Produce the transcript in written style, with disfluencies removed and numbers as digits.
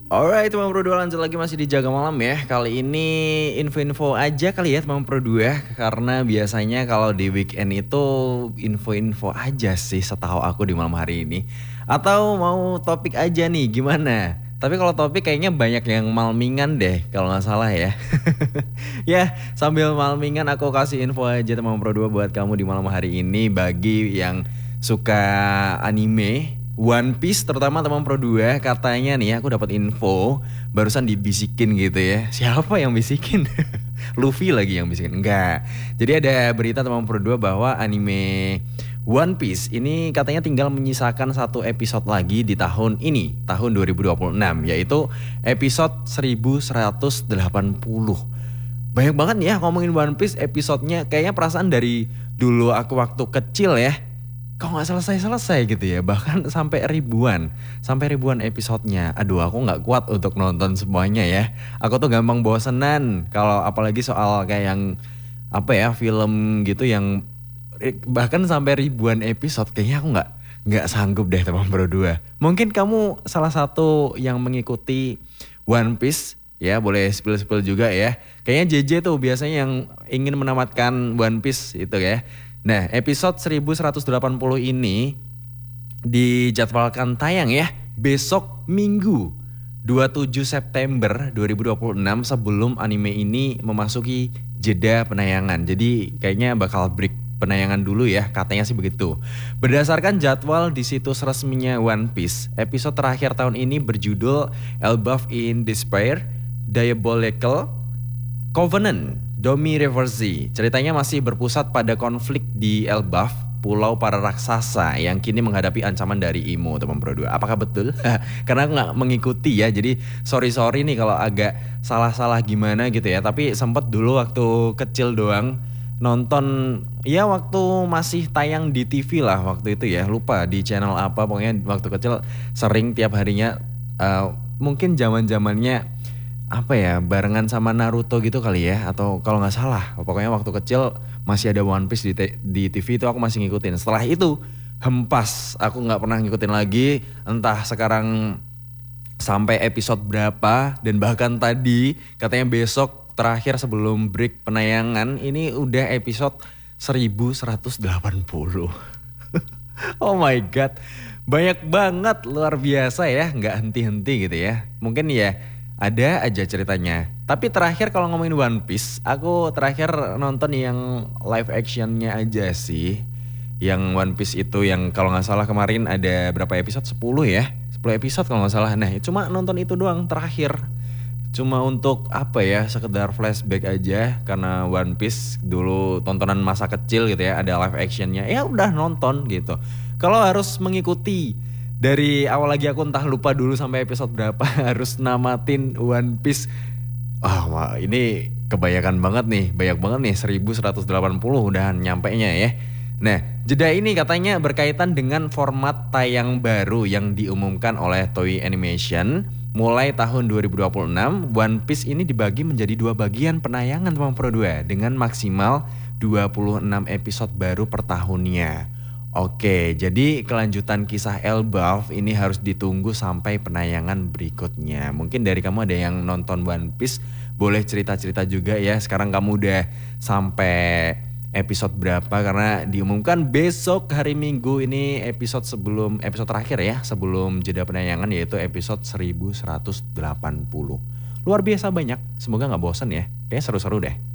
Alright teman Pro 2, lanjut lagi masih di Jaga Malam ya. Kali ini info-info aja kali ya teman Pro 2. Karena biasanya kalau di weekend itu info-info aja sih setahu aku di malam hari ini. Atau mau topik aja nih gimana? Tapi kalau topik kayaknya banyak yang malmingan deh kalau gak salah ya. Ya sambil malmingan aku kasih info aja teman Pro 2 buat kamu di malam hari ini. Bagi yang suka anime One Piece terutama teman Pro 2, katanya nih aku dapat info barusan dibisikin gitu ya. Siapa yang bisikin? Luffy lagi yang bisikin. Enggak. Jadi ada berita teman Pro 2 bahwa anime One Piece ini katanya tinggal menyisakan satu episode lagi di tahun ini, tahun 2026, yaitu episode 1180. Banyak banget nih ya ngomongin One Piece episodenya. Kayaknya perasaan dari dulu aku waktu kecil ya, kok nggak selesai-selesai gitu ya, bahkan sampai ribuan episodenya. Aduh, aku nggak kuat untuk nonton semuanya ya. Aku tuh gampang bosenan kalau apalagi soal kayak yang apa ya, film gitu yang bahkan sampai ribuan episode. Kayaknya aku nggak sanggup deh teman Pro 2. Mungkin kamu salah satu yang mengikuti One Piece ya, boleh spill juga ya. Kayaknya JJ tuh biasanya yang ingin menamatkan One Piece itu ya. Nah, episode 1180 ini dijadwalkan tayang ya besok Minggu 27 September 2026 sebelum anime ini memasuki jeda penayangan. Jadi kayaknya bakal break penayangan dulu ya, katanya sih begitu. Berdasarkan jadwal di situs resminya One Piece, episode terakhir tahun ini berjudul Elbaf in Despair, Diabolical Covenant, Domi Reversi. Ceritanya masih berpusat pada konflik di Elbaf, pulau para raksasa yang kini menghadapi ancaman dari Imo, teman Pro 2. Apakah betul? Karena aku nggak mengikuti ya, jadi sorry nih kalau agak salah-salah gimana gitu ya. Tapi sempat dulu waktu kecil doang nonton ya, waktu masih tayang di TV lah waktu itu ya. Lupa di channel apa, pokoknya waktu kecil sering tiap harinya. Mungkin zaman-zamannya apa ya, barengan sama Naruto gitu kali ya, atau kalau nggak salah pokoknya waktu kecil masih ada One Piece di TV itu aku masih ngikutin. Setelah itu hempas, aku nggak pernah ngikutin lagi, entah sekarang sampai episode berapa. Dan bahkan tadi katanya besok terakhir sebelum break penayangan ini udah episode 1180. Oh my god, banyak banget, luar biasa ya, nggak henti-henti gitu ya. Mungkin ya ada aja ceritanya. Tapi terakhir kalau ngomongin One Piece, aku terakhir nonton yang live actionnya aja sih. Yang One Piece itu yang kalau gak salah kemarin ada berapa episode? 10 ya? 10 episode kalau gak salah. Nah cuma nonton itu doang terakhir. Cuma untuk apa ya, sekedar flashback aja. Karena One Piece dulu tontonan masa kecil gitu ya, ada live actionnya, ya udah nonton gitu. Kalau harus mengikuti dari awal lagi, aku entah lupa dulu sampai episode berapa harus namatin One Piece. Ini kebanyakan banget nih, banyak banget nih, 1180 udah nyampenya ya. Nah, jeda ini katanya berkaitan dengan format tayang baru yang diumumkan oleh Toei Animation. Mulai tahun 2026, One Piece ini dibagi menjadi 2 bagian penayangan teman Pro 2 dengan maksimal 26 episode baru per tahunnya. Oke, jadi kelanjutan kisah Elbaf ini harus ditunggu sampai penayangan berikutnya. Mungkin dari kamu ada yang nonton One Piece, boleh cerita-cerita juga ya. Sekarang kamu udah sampai episode berapa? Karena diumumkan besok hari Minggu ini episode terakhir ya, sebelum jeda penayangan, yaitu episode 1180. Luar biasa banyak, semoga gak bosan ya. Kayaknya seru-seru deh.